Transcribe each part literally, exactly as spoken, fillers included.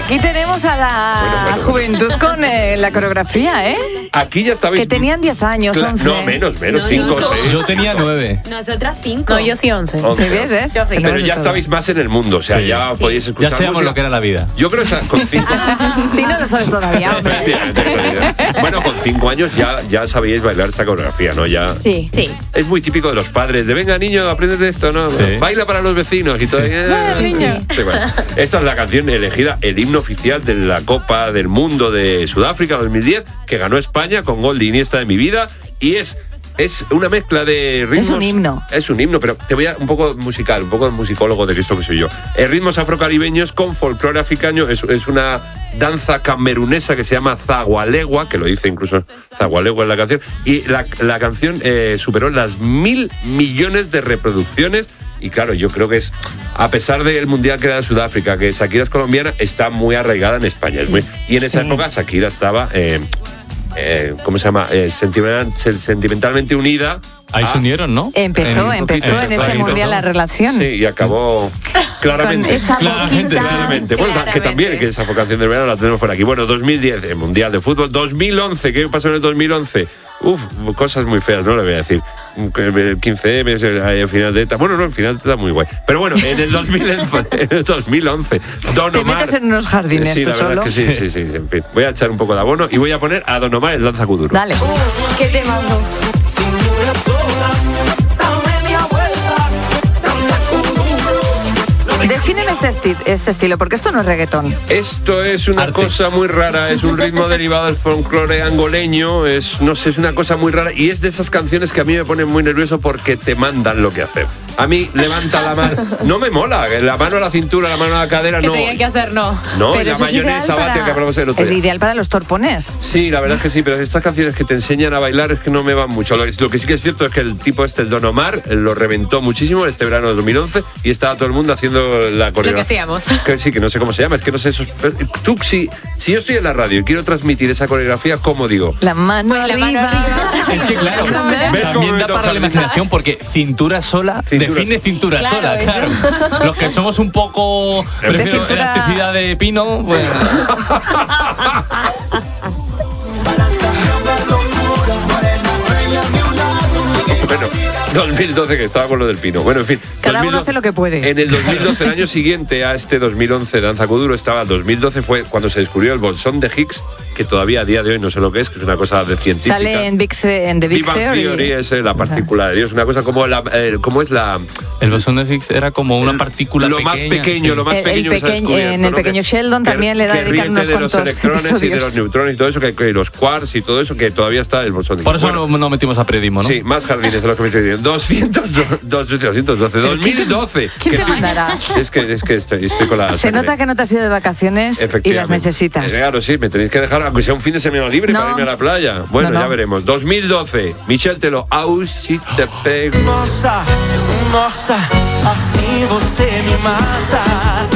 Aquí tenemos a la bueno, bueno, juventud bueno. con eh, la coreografía, ¿eh? Aquí ya estabais... Que tenían diez años, Cla- once. No, menos, menos, cinco o seis. Yo tenía nueve. Nosotras cinco. No, yo sí once. ¿Sí ves? ¿ves? Yo sí. Pero ya estabais más en el mundo, o sea, Sí. ya Sí. podéis escuchar Ya sabíamos música. lo que era la vida. Yo creo que con cinco... Si no lo sabes todavía, hombre. Efectivamente, bueno, con cinco años ya, ya sabíais bailar esta coreografía, ¿no? Ya... Sí, sí. Es muy típico de los padres, de venga niño, aprende esto, ¿no? Sí. Baila para los vecinos y todo. Sí, sí. Sí, bueno. Esta es la canción elegida, el himno oficial de la Copa del Mundo de Sudáfrica dos mil diez, que ganó España con gol de Iniesta de mi vida, y es... Es una mezcla de ritmos. Es un himno. Es un himno, pero te voy a un poco musical, un poco de musicólogo de esto que soy yo. Eh, ritmos afrocaribeños con folclore africano. Es, es una danza camerunesa que se llama Zagualegua, que lo dice incluso Zagualegua en la canción. Y la, la canción eh, superó las mil millones de reproducciones. Y claro, yo creo que es, a pesar del mundial que era de Sudáfrica, que Shakira es colombiana, está muy arraigada en España. Es muy, y en esa Sí. época Shakira estaba... Eh, Eh, ¿cómo se llama? Eh, sentimental, sentimentalmente unida. Ahí a, se unieron, ¿no? Empezó, En- empezó en empezó ese ahí, mundial ¿no? la relación. Sí, y acabó claramente. Con esa Claramente, boquita. Claramente. Bueno, Claramente. que también, que esa canción del verano la tenemos por aquí. Bueno, dos mil diez, el Mundial de Fútbol. dos mil once, ¿qué pasó en el dos mil once? Uf, cosas muy feas, no le voy a decir. El quince eme, el final de ETA. Bueno, no, el final de ETA muy guay. Pero bueno, en el dos mil once, en el dos mil once Don Te Omar... metes en unos jardines, Sí, tú la verdad solo. que sí, sí, sí, sí, en fin. Voy a echar un poco de abono y voy a poner a Don Omar el Danza Kuduro. Dale. ¿Qué temazo? Defíneme este, esti- este estilo, porque esto no es reggaetón. Esto es una Arte. cosa muy rara, es un ritmo derivado del folclore angoleño, es, no sé, es una cosa muy rara y es de esas canciones que a mí me ponen muy nervioso porque te mandan lo que hacer. A mí, levanta la mano, no me mola, la mano a la cintura, la mano a la cadera, ¿Qué no. tenía que hacer? No. No, y Pero la eso es ideal mayonesa para- bate que hablamos el otro Es día. ideal para los torpones. Sí, la verdad es que sí, pero estas canciones que te enseñan a bailar es que no me van mucho. Lo, lo que sí que es cierto es que el tipo este, el Don Omar, lo reventó muchísimo este verano de dos mil once y estaba todo el mundo haciendo la Lo que coreografía. hacíamos. Que sí, que no sé cómo se llama, es que no sé eso. Tú, si, si yo estoy en la radio y quiero transmitir esa coreografía, ¿cómo digo? La mano Pues la arriba. mano arriba. Es que claro, ¿Ves cómo me también da meto para la jardín? imaginación porque cintura sola Cintura define sola. cintura Claro, sola, eso. claro. Los que somos un poco prefiero cintura- elasticidad de pino, pues Bueno, dos mil doce, que estaba con lo del pino. Bueno, en fin. Cada uno dos mil doce hace lo que puede. En el dos mil doce, el año siguiente a este dos mil once Danza Kuduro, estaba dos mil doce, fue cuando se descubrió el bosón de Higgs, que todavía a día de hoy no sé lo que es, que es una cosa de científica. Sale en, Big, Ce- en The Big Big Bang Theory. Theory es eh, la partícula de Dios, una cosa como la, eh, ¿cómo es la? el bosón de Higgs era como una partícula lo pequeña. más pequeño, sí. lo más El- el pequeño que se ha pequeño- descubierto, en el ¿no? pequeño Que- Sheldon que- también le da que dedicar ríete unos de los cuantos electrones y de episodios. los neutrones y todo eso, que, que los quarks y todo eso, que todavía está el bosón de Por Higgs. eso Bueno, no, no metimos a periodismo, ¿no? sí, más jardines de lo que me estoy diciendo. doscientos doce, dos mil doce. ¿Quién que te estoy- mandará? Es que, es que estoy, estoy con la Se sangre. nota que no te has ido de vacaciones y las Efectivamente. necesitas. Eh, Claro, sí, me tenéis que dejar, aunque sea un fin de semana libre No. para irme a la playa. Bueno, No, no. ya veremos. dos mil doce, Michel Teló, Au, si te pego. Nossa, nossa, assim você me mata.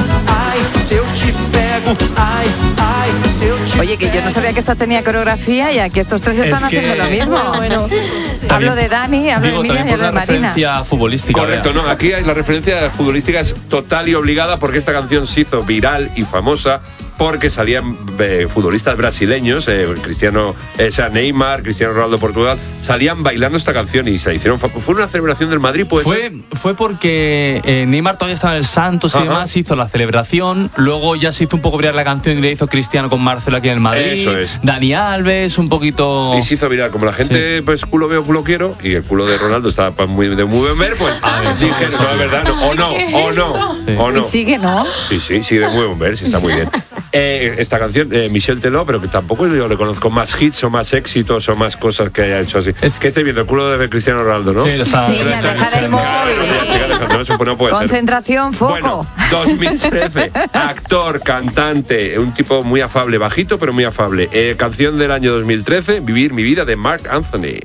Ai, se eu te pego, ai, ai, se eu te Oye, que yo no sabía que esta tenía coreografía y aquí estos tres están Es que- haciendo lo mismo. Bueno, Hablo de Dani, hablo Digo, de Miriam y también por hablo de la Marina. referencia futbolística. Correcto, vea. no, aquí hay la referencia futbolística es total y obligada porque esta canción se hizo viral y famosa porque salían eh, futbolistas brasileños, eh, Cristiano, eh, o sea, Neymar, Cristiano Ronaldo Portugal, salían bailando esta canción y se hicieron. fa- Fue una celebración del Madrid, pues. Fue, fue porque eh, Neymar todavía estaba en el Santos y Ajá. demás, hizo la celebración, luego ya se hizo un poco viral la canción y le hizo Cristiano con Marcelo aquí en el Madrid. Eso es. Dani Alves, un poquito... Y se hizo viral. Como la gente, pues culo veo, culo quiero, y el culo de Ronaldo estaba pa- muy, de muy buen ver, pues Ah, eso, dije, eso. no, es verdad, no, o no, ¿Qué es o no, Sí. o no. Y sigue, ¿no? Sí, sí, sí, de muy buen ver, sí, está muy bien. Eh, esta canción, eh, Michel Teló, pero que tampoco yo le conozco más hits o más éxitos o más cosas que haya hecho así. Es que estáis viendo el culo de Cristiano Ronaldo, ¿no? Sí, lo está... Sí, lo ya, está- dejar el móvil. Chica, deja- no, eso no puede ser. Concentración, foco. Bueno, dos mil trece, actor, cantante, un tipo muy afable, bajito pero muy afable. Eh, canción del año dos mil trece, Vivir mi vida de Marc Anthony.